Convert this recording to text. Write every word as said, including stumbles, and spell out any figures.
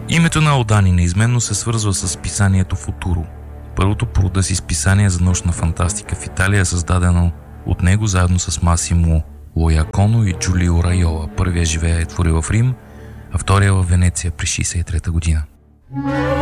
Името на Алдани неизменно се свързва с писанието Футуро. Първото по рода си списание за научна фантастика в Италия е създадено от него заедно с Масимо Лояконо и Джулио Райола. Първия живее и твори в Рим, а втория в Венеция при шейсет и трета година.